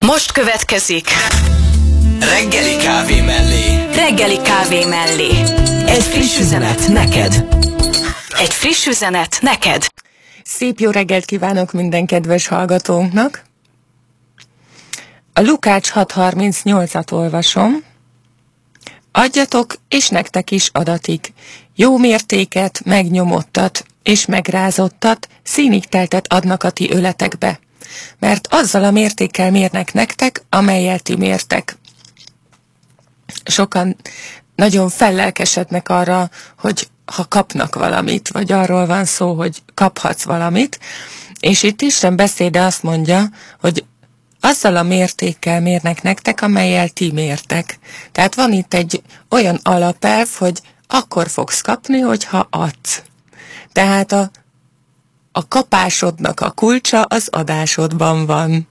Most következik Reggeli kávé mellé. Reggeli kávé mellé. Egy friss üzenet neked. Egy friss üzenet neked. Szép jó reggelt kívánok minden kedves hallgatónknak. A Lukács 6.38-at olvasom. Adjatok, és nektek is adatik. Jó mértéket, megnyomottat és megrázottat, színig teltet adnak a ti öletekbe. Mert azzal a mértékkel mérnek nektek, amellyel ti mértek. Sokan nagyon fellelkesednek arra, hogy ha kapnak valamit, vagy arról van szó, hogy kaphatsz valamit, és itt Isten beszéde azt mondja, hogy azzal a mértékkel mérnek nektek, amellyel ti mértek. Tehát van itt egy olyan alapelv, hogy akkor fogsz kapni, hogyha adsz. Tehát a kapásodnak a kulcsa az adásodban van.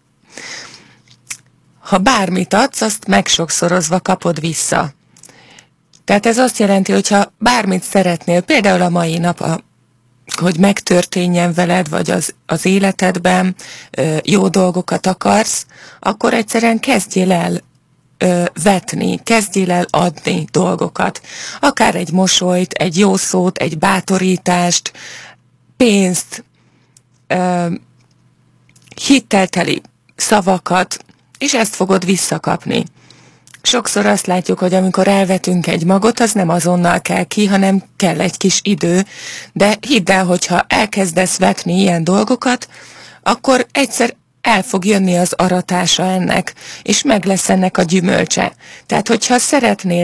Ha bármit adsz, azt megsokszorozva kapod vissza. Tehát ez azt jelenti, hogyha bármit szeretnél, például a mai nap, hogy megtörténjen veled, vagy az életedben jó dolgokat akarsz, akkor egyszerűen kezdjél el vetni, kezdjél el adni dolgokat. Akár egy mosolyt, egy jó szót, egy bátorítást, pénzt, hittelteli szavakat, és ezt fogod visszakapni. Sokszor azt látjuk, hogy amikor elvetünk egy magot, az nem azonnal kell ki, hanem kell egy kis idő, de hidd el, hogyha elkezdesz vetni ilyen dolgokat, akkor egyszer el fog jönni az aratása ennek, és meg lesz ennek a gyümölcse. Tehát, hogyha szeretnél